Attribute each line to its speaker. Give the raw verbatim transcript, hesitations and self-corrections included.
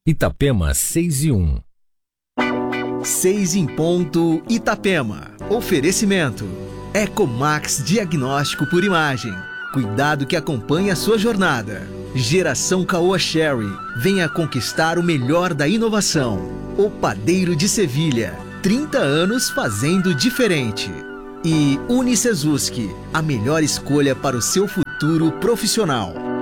Speaker 1: Itapema seis e um.
Speaker 2: seis em ponto, Itapema. Oferecimento. Ecomax Diagnóstico por Imagem. Cuidado que acompanha a sua jornada. Geração Caoa Sherry. Venha conquistar o melhor da inovação. O Padeiro de Sevilha. trinta anos fazendo diferente. E Unicesuski. A melhor escolha para o seu futuro profissional.